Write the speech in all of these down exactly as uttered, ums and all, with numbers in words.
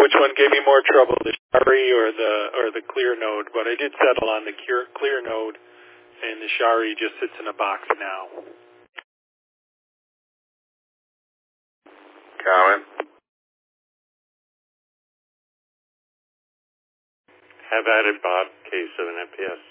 which one gave me more trouble, the Shari or the or the clear node, but I did settle on the clear, clear node, and the Shari just sits in a box now. Comment? Have at it, Bob, K seven F P S.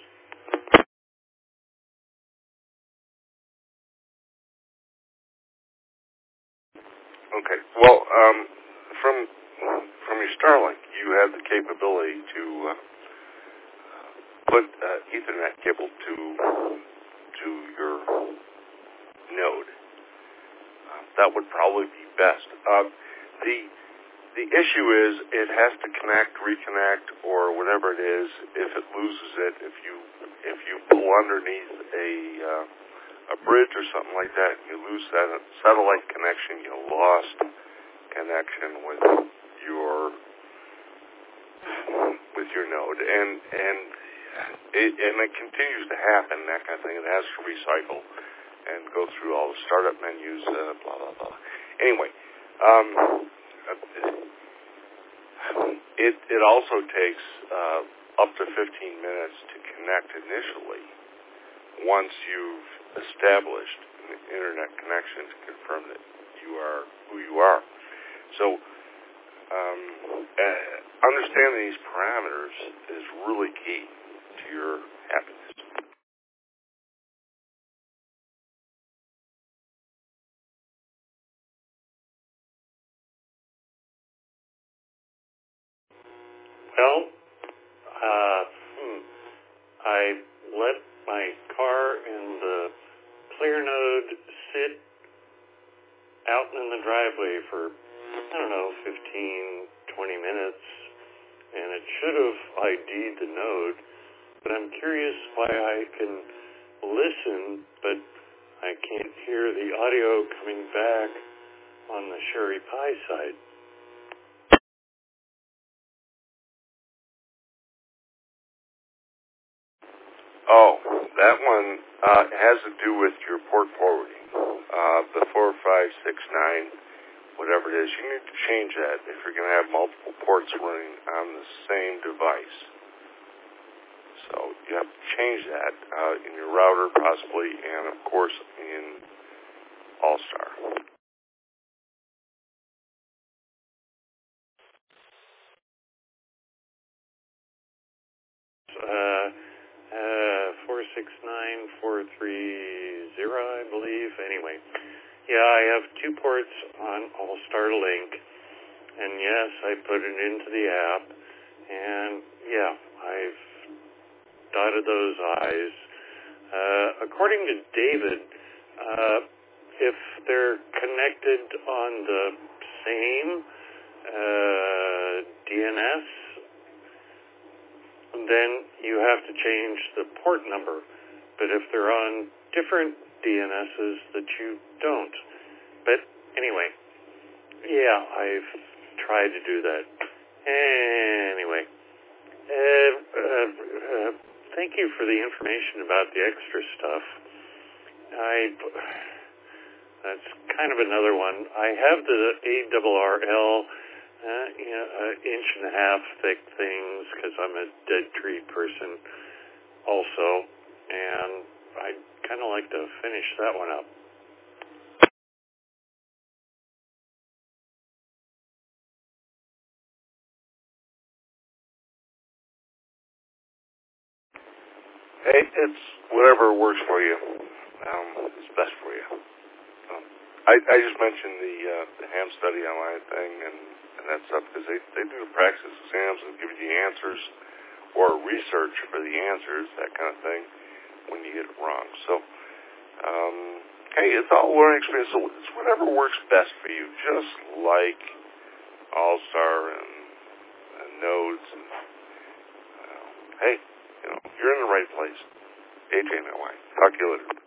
Okay. Well, um, from from your Starlink, you have the capability to uh, put uh, Ethernet cable to to your node. Uh, that would probably be best. Uh, the the issue is it has to connect, reconnect, or whatever it is. If it loses it, if you if you pull underneath a uh, a bridge or something like that, you lose that satellite connection, you lost connection with your with your node, and and it, and it continues to happen, that kind of thing. It has to recycle and go through all the startup menus, uh, blah blah blah. Anyway, um, it it also takes uh, up to fifteen minutes to connect initially. Once you've established an internet connection to confirm that you are who you are. So um, uh, understanding these parameters is really key to your happiness. Well, uh, hmm, I let my car in the clear node sit out in the driveway for, I don't know, fifteen, twenty minutes, and it should have I D'd the node, but I'm curious why I can listen, but I can't hear the audio coming back on the Sherry Pie side. Oh, that one uh, has to do with your port forwarding. Uh, the four five six nine, whatever it is, you need to change that if you're going to have multiple ports running on the same device. So you have to change that uh, in your router possibly, and of course in All-Star. Uh, uh, four six nine four three zero, I believe. Anyway, yeah, I have two ports on All-Star Link, and yes, I put it into the app, and yeah, I've dotted those I's. Uh, according to David, uh, if they're connected on the same uh, D N S, then you have to change the port number. But if they're on different D N S's, that you don't. But anyway, yeah, I've tried to do that. Anyway, uh, uh, uh, thank you for the information about the extra stuff. I, that's kind of another one. I have the A R R L, uh, you know, uh, inch and a half thick things because I'm a dead tree person also, and I'd kind of like to finish that one up. Hey, it's whatever works for you. Um, it's best for you. Um, I, I just mentioned the uh, the ham study online thing and, and that stuff because they, they do the practice exams and give you the answers or research for the answers, that kind of thing, when you get it wrong. So, um, hey, it's all learning experience. So it's whatever works best for you, just like All-Star and, and Nodes. And, uh, hey, you know, you're in the right place. A J, my wife. Talk to you later.